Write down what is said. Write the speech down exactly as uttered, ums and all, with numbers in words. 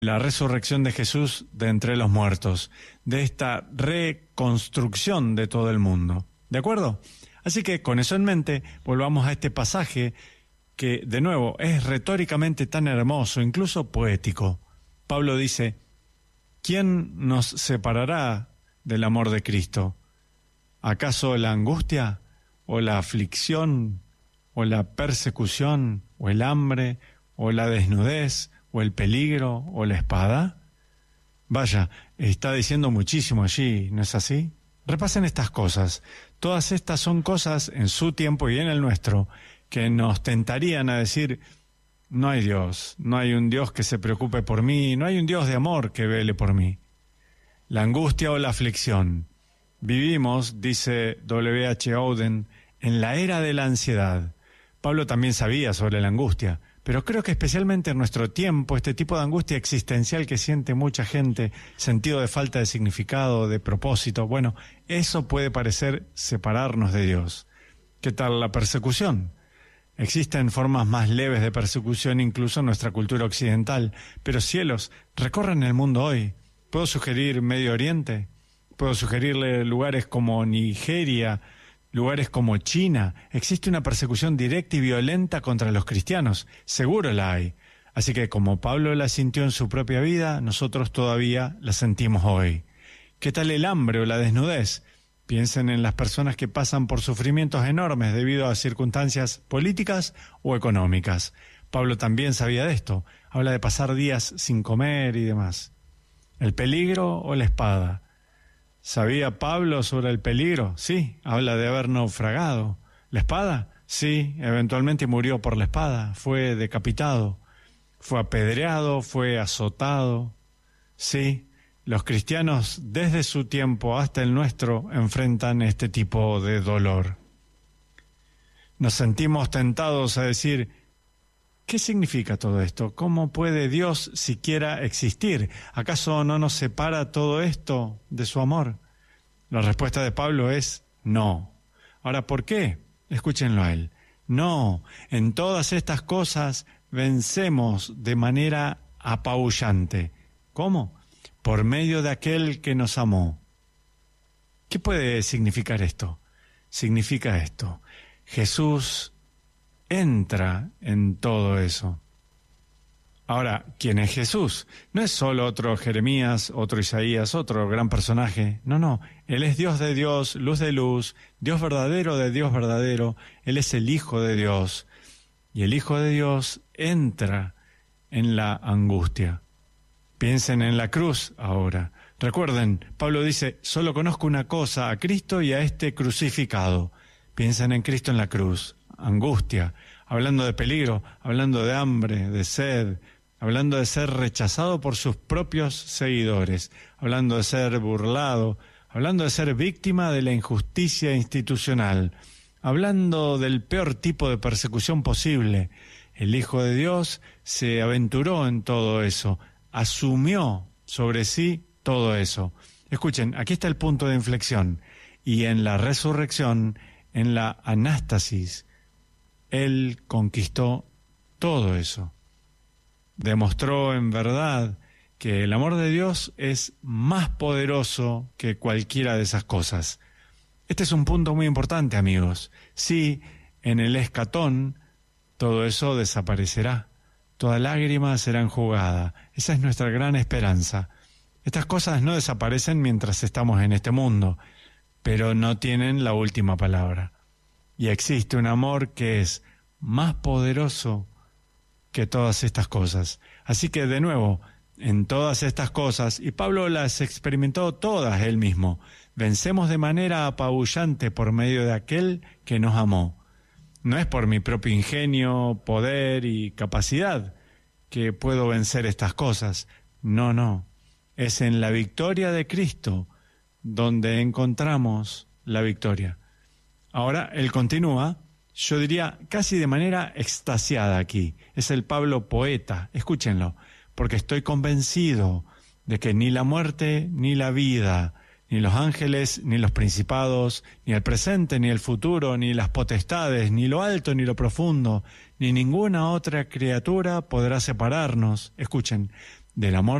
la resurrección de Jesús de entre los muertos, de esta reconstrucción de todo el mundo. ¿De acuerdo? Así que con eso en mente, volvamos a este pasaje que, de nuevo, es retóricamente tan hermoso, incluso poético. Pablo dice, ¿quién nos separará del amor de Cristo? ¿Acaso la angustia, o la aflicción, o la persecución, o el hambre, o la desnudez, o el peligro, o la espada? Vaya, está diciendo muchísimo allí, ¿no es así? Repasen estas cosas. Todas estas son cosas en su tiempo y en el nuestro que nos tentarían a decir, no hay Dios, no hay un Dios que se preocupe por mí, no hay un Dios de amor que vele por mí. La angustia o la aflicción. Vivimos, dice W H Auden, en la era de la ansiedad. Pablo también sabía sobre la angustia, pero creo que especialmente en nuestro tiempo, este tipo de angustia existencial que siente mucha gente, sentido de falta de significado, de propósito, bueno, eso puede parecer separarnos de Dios. ¿Qué tal la persecución? Existen formas más leves de persecución incluso en nuestra cultura occidental, pero cielos, recorren el mundo hoy. ¿Puedo sugerir Medio Oriente? ¿Puedo sugerirle lugares como Nigeria, lugares como China? Existe una persecución directa y violenta contra los cristianos, seguro la hay. Así que como Pablo la sintió en su propia vida, nosotros todavía la sentimos hoy. ¿Qué tal el hambre o la desnudez? Piensen en las personas que pasan por sufrimientos enormes debido a circunstancias políticas o económicas. Pablo también sabía de esto, habla de pasar días sin comer y demás. ¿El peligro o la espada? ¿Sabía Pablo sobre el peligro? Sí, habla de haber naufragado. ¿La espada? Sí, eventualmente murió por la espada, fue decapitado, fue apedreado, fue azotado. Sí, los cristianos desde su tiempo hasta el nuestro enfrentan este tipo de dolor. Nos sentimos tentados a decir, ¿qué significa todo esto? ¿Cómo puede Dios siquiera existir? ¿Acaso no nos separa todo esto de su amor? La respuesta de Pablo es no. Ahora, ¿por qué? Escúchenlo a él. No, en todas estas cosas vencemos de manera apabullante. ¿Cómo? Por medio de aquel que nos amó. ¿Qué puede significar esto? Significa esto. Jesús entra en todo eso. Ahora, ¿quién es Jesús? No es solo otro Jeremías, otro Isaías, otro gran personaje. No, no. Él es Dios de Dios, luz de luz, Dios verdadero de Dios verdadero. Él es el Hijo de Dios. Y el Hijo de Dios entra en la angustia. Piensen en la cruz ahora. Recuerden, Pablo dice, solo conozco una cosa, a Cristo y a este crucificado. Piensen en Cristo en la cruz. Angustia, hablando de peligro, hablando de hambre, de sed, hablando de ser rechazado por sus propios seguidores, hablando de ser burlado, hablando de ser víctima de la injusticia institucional, hablando del peor tipo de persecución posible. El Hijo de Dios se aventuró en todo eso, asumió sobre sí todo eso. Escuchen, aquí está el punto de inflexión. Y en la resurrección, en la anástasis, Él conquistó todo eso. Demostró en verdad que el amor de Dios es más poderoso que cualquiera de esas cosas. Este es un punto muy importante, amigos. Sí, en el escatón todo eso desaparecerá. Toda lágrima será enjugada. Esa es nuestra gran esperanza. Estas cosas no desaparecen mientras estamos en este mundo, pero no tienen la última palabra. Y existe un amor que es más poderoso que todas estas cosas. Así que, de nuevo, en todas estas cosas, y Pablo las experimentó todas él mismo, vencemos de manera apabullante por medio de aquel que nos amó. No es por mi propio ingenio, poder y capacidad que puedo vencer estas cosas. No, no. Es en la victoria de Cristo donde encontramos la victoria. Ahora, él continúa, yo diría casi de manera extasiada aquí. Es el Pablo poeta, escúchenlo, porque estoy convencido de que ni la muerte ni la vida, ni los ángeles, ni los principados, ni el presente, ni el futuro, ni las potestades, ni lo alto, ni lo profundo, ni ninguna otra criatura podrá separarnos, escuchen, del amor